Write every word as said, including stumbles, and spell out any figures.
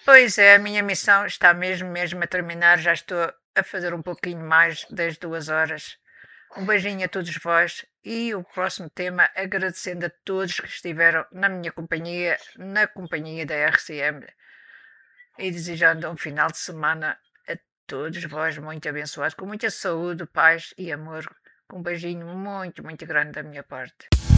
Pois é, a minha missão está mesmo, mesmo a terminar, já estou a fazer um pouquinho mais das duas horas. Um beijinho a todos vós e o próximo tema agradecendo a todos que estiveram na minha companhia, na companhia da R C M e desejando um final de semana a todos vós muito abençoado, com muita saúde, paz e amor. Um beijinho muito, muito grande da minha parte.